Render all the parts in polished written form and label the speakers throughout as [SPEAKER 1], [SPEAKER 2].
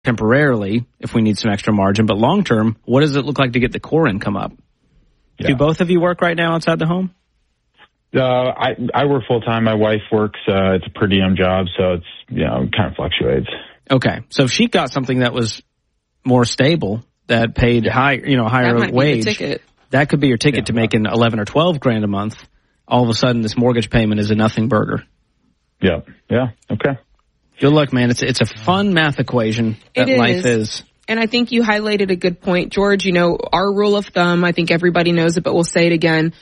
[SPEAKER 1] temporarily if we need some extra margin, but long term, what does it look like to get the core income up? Yeah. Do both of you work right now outside the home?
[SPEAKER 2] I work full time. My wife works. It's a per diem job, so it's it kind of fluctuates.
[SPEAKER 1] Okay, so if she got something that was more stable, that paid higher wage, that could be your ticket to making 11 or 12 grand a month. All of a sudden, this mortgage payment is a nothing burger.
[SPEAKER 2] Yeah. Okay.
[SPEAKER 1] Good luck, man. It's a fun math equation that life is.
[SPEAKER 3] And I think you highlighted a good point, George. Our rule of thumb, I think everybody knows it, but we'll say it again.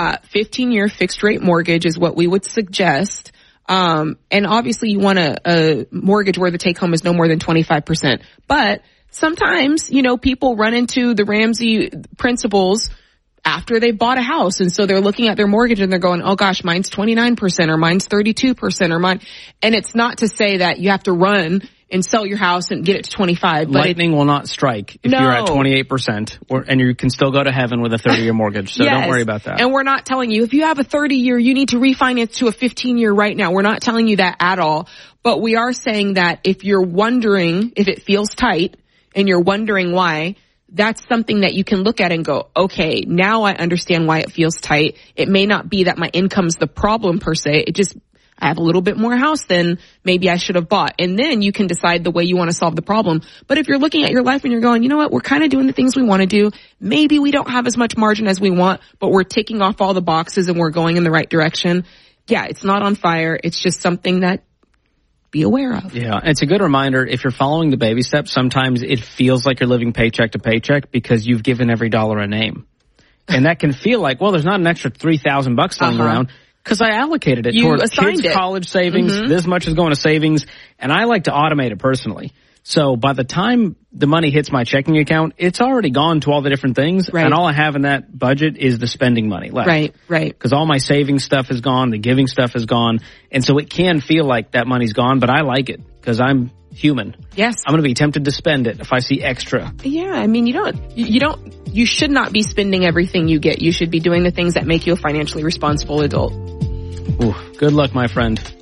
[SPEAKER 3] 15-year fixed rate mortgage is what we would suggest. And obviously you want a mortgage where the take home is no more than 25%. But sometimes, people run into the Ramsey principles after they bought a house. And so they're looking at their mortgage and they're going, oh gosh, mine's 29% or mine's 32% or mine. And it's not to say that you have to run and sell your house and get it to 25. But
[SPEAKER 1] lightning will not strike if you're at 28%, and you can still go to heaven with a 30-year mortgage. So don't worry about that.
[SPEAKER 3] And we're not telling you if you have a 30-year, you need to refinance to a 15-year right now. We're not telling you that at all. But we are saying that if you're wondering if it feels tight and you're wondering why, that's something that you can look at and go, okay, now I understand why it feels tight. It may not be that my income's the problem per se. I have a little bit more house than maybe I should have bought. And then you can decide the way you want to solve the problem. But if you're looking at your life and you're going, you know what, we're kind of doing the things we want to do. Maybe we don't have as much margin as we want, but we're ticking off all the boxes and we're going in the right direction. Yeah, it's not on fire. It's just something that be aware of.
[SPEAKER 1] Yeah, it's a good reminder. If you're following the baby steps, sometimes it feels like you're living paycheck to paycheck because you've given every dollar a name. And that can feel like, well, there's not an extra $3,000 thrown around. Because I allocated it towards kids' college savings. Mm-hmm. This much is going to savings. And I like to automate it personally. So by the time the money hits my checking account, it's already gone to all the different things. Right. And all I have in that budget is the spending money left.
[SPEAKER 3] Right.
[SPEAKER 1] Because all my saving stuff is gone. The giving stuff is gone. And so it can feel like that money's gone, but I like it because I'm human.
[SPEAKER 3] Yes.
[SPEAKER 1] I'm going to be tempted to spend it if I see extra.
[SPEAKER 3] Yeah. I mean, you should not be spending everything you get. You should be doing the things that make you a financially responsible adult.
[SPEAKER 1] Ooh, good luck, my friend.